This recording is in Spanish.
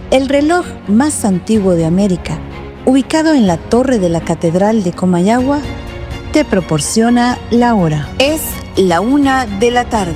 El reloj más antiguo de América, ubicado en la torre de la Catedral de Comayagua, te proporciona la hora. Es la 1 de la tarde.